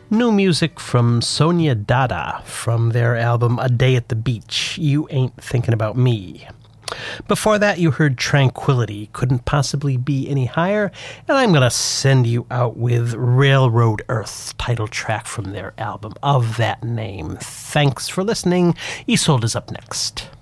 New music from Sonia Dada from their album A Day at the Beach, You Ain't Thinking About Me. Before that, you heard Tranquility, Couldn't Possibly Be Any Higher, and I'm going to send you out with Railroad Earth, title track from their album of that name. Thanks for listening. Isolde is up next.